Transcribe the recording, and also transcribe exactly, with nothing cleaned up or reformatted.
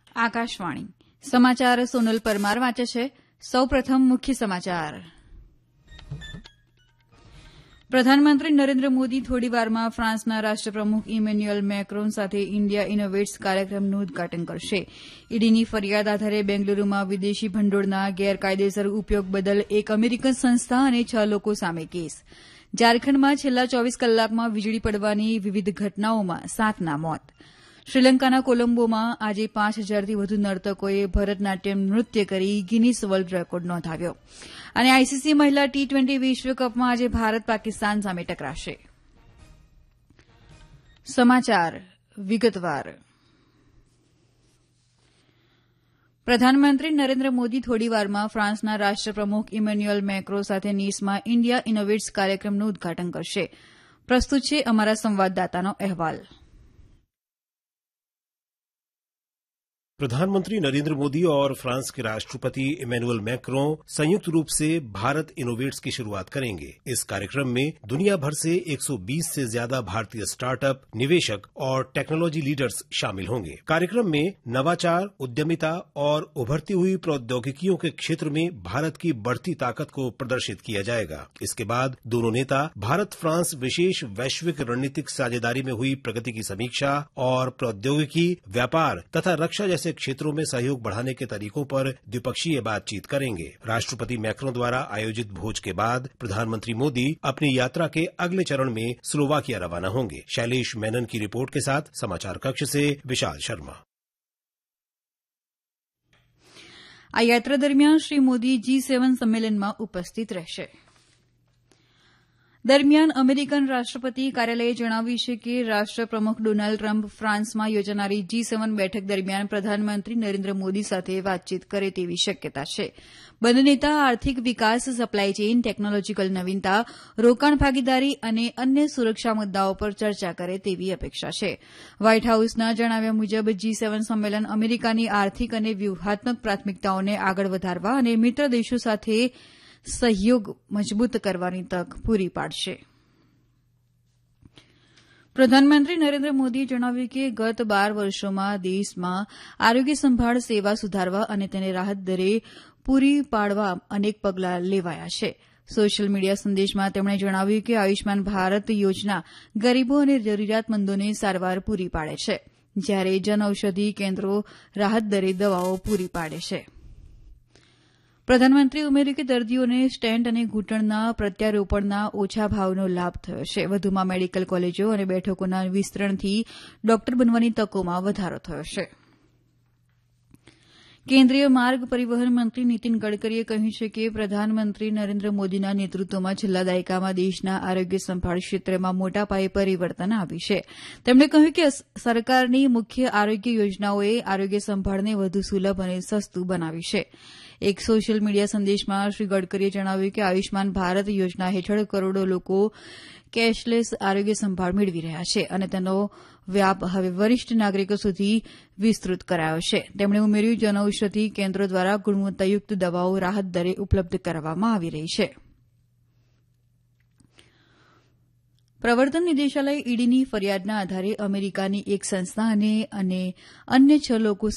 આકાશવાણી સમાચાર સોનલ પરમાર વાંચે છે. સૌ પ્રથમ મુખ્ય સમાચાર. પ્રધાનમંત્રી નરેન્દ્ર મોદી થોડીવારમાં ફ્રાન્સના રાષ્ટ્રપ્રમુખ ઇમેન્યુઅલ મેક્રોન સાથે ઇન્ડિયા ઇનોવેટ્સ કાર્યક્રમનું ઉદઘાટન કરશે. ઈડીની ફરિયાદ આધારે બેંગલુરૂમાં વિદેશી ભંડોળના ગેરકાયદેસર ઉપયોગ બદલ એક અમેરિકન સંસ્થા અને છ લોકો સામે કેસ. ઝારખંડમાં છેલ્લા ચોવીસ કલાકમાં વીજળી પડવાની વિવિધ ઘટનાઓમાં સાતના મોત. શ્રીલંકાના કોલંબોમાં આજે પાંચ હજારથી વધુ નર્તકોએ ભરતનાટ્યમ નૃત્ય કરી ગિનીસ વર્લ્ડ રેકોર્ડ નોંધાવ્યો. અને આઈસીસી મહિલા ટી ટ્વેન્ટી વિશ્વકપમાં આજે ભારત પાકિસ્તાન સામે ટકરાશે. સમાચાર વિગતવાર. પ્રધાનમંત્રી નરેન્દ્ર મોદી થોડીવારમાં ફ્રાન્સના રાષ્ટ્રપ્રમુખ ઇમેન્યુઅલ મેક્રો સાથે નીસમાં ઇન્ડિયા ઇનોવેટ્સ કાર્યક્રમનું ઉદઘાટન કરશે. પ્રસ્તુત છે અમારા સંવાદદાતાનો અહેવાલ. प्रधानमंत्री नरेंद्र मोदी और फ्रांस के राष्ट्रपति इमैनुअल मैक्रों संयुक्त रूप से भारत इनोवेट्स की शुरुआत करेंगे. इस कार्यक्रम में दुनिया भर से एक सौ बीस से ज्यादा भारतीय स्टार्टअप, निवेशक और टेक्नोलॉजी लीडर्स शामिल होंगे. कार्यक्रम में नवाचार, उद्यमिता और उभरती हुई प्रौद्योगिकियों के क्षेत्र में भारत की बढ़ती ताकत को प्रदर्शित किया जाएगा. इसके बाद दोनों नेता भारत फ्रांस विशेष वैश्विक रणनीतिक साझेदारी में हुई प्रगति की समीक्षा और प्रौद्योगिकी, व्यापार तथा रक्षा जैसे क्षेत्रों में सहयोग बढ़ाने के तरीकों पर द्विपक्षीय बातचीत करेंगे. राष्ट्रपति मैक्रों द्वारा आयोजित भोज के बाद प्रधानमंत्री मोदी अपनी यात्रा के अगले चरण में स्लोवाकिया रवाना होंगे. शैलेश मेनन की रिपोर्ट के साथ समाचार कक्ष से विशाल शर्मा. આ યાત્રા દરમિયાન શ્રી મોદી જી સેવન સંમેલનમાં ઉપસ્થિત રહેશે. દરમિયાન અમેરિકન રાષ્ટ્રપતિ કાર્યાલયે જણાવ્યું છે કે રાષ્ટ્રપ્રમુખ ડોનાલ્ડ ટ્રમ્પ ફ્રાન્સમાં યોજાનારી જી સેવન બેઠક દરમિયાન પ્રધાનમંત્રી નરેન્દ્ર મોદી સાથે વાતચીત કરે તેવી શક્યતા છે. બંને નેતા આર્થિક વિકાસ, સપ્લાય ચેઇન, ટેકનોલોજીકલ નવીનતા, રોકાણ ભાગીદારી અને અન્ય સુરક્ષા મુદ્દાઓ પર ચર્ચા કરે તેવી અપેક્ષા છે. વ્હાઇટ હાઉસના જણાવ્યા મુજબ જી સેવન સંમેલન અમેરિકાની આર્થિક અને વ્યૂહાત્મક પ્રાથમિકતાઓને આગળ વધારવા અને મિત્ર દેશો સાથે સહયોગ મજબૂત કરવાની તક પૂરી પાડશે. પ્રધાનમંત્રી નરેન્દ્ર મોદીએ જણાવ્યું કે ગત બાર વર્ષોમાં દેશમાં આરોગ્ય સંભાળ સેવા સુધારવા અને તેને રાહત દરે પૂરી પાડવા અનેક પગલાં લેવાયા છે. સોશિયલ મીડિયા સંદેશમાં તેમણે જણાવ્યું કે આયુષ્માન ભારત યોજના ગરીબો અને જરૂરિયાતમંદોને સારવાર પૂરી પાડે છે, જ્યારે જનઔષધિ કેન્દ્રો રાહત દરે દવાઓ પૂરી પાડે છે. પ્રધાનમંત્રીએ ઉમેર્યું કે દર્દીઓને સ્ટેન્ટ અને ઘૂંટણના પ્રત્યારોપણના ઓછા ભાવનો લાભ થયો છે. વધુમાં મેડિકલ કોલેજો અને બેઠકોના વિસ્તરણથી ડોક્ટર બનવાની તકોમાં વધારો થયો છે. કેન્દ્રીય માર્ગ પરિવહન મંત્રી નીતિન ગડકરીએ કહ્યું છે કે પ્રધાનમંત્રી નરેન્દ્ર મોદીના નેતૃત્વમાં છેલ્લા દાયકામાં દેશના આરોગ્ય સંભાળ ક્ષેત્રમાં મોટા પાયે પરિવર્તન આવ્યું છે. તેમણે કહ્યું કે સરકારની મુખ્ય આરોગ્ય યોજનાઓએ આરોગ્ય સંભાળને વધુ સુલભ અને સસ્તું બનાવ્યું છે. એક સોશિયલ મીડિયા સંદેશમાં શ્રી ગડકરીએ જણાવ્યું કે આયુષ્માન ભારત યોજના હેઠળ કરોડો લોકો કેશલેસ આરોગ્ય સંભાળ મેળવી રહ્યા છે અને તેનો વ્યાપ હવે વરિષ્ઠ નાગરિકો સુધી વિસ્તૃત કરાયો છે. તેમણે ઉમેર્યું જનઔષધિ કેન્દ્રો દ્વારા ગુણવત્તાયુક્ત દવાઓ રાહત દરે ઉપલબ્ધ કરાવવામાં આવી રહી છે. પ્રવર્તન નિદેશાલય ઈડીની ફરિયાદના આધારે અમેરિકાની એક સંસ્થા અને અન્ય છ લોકો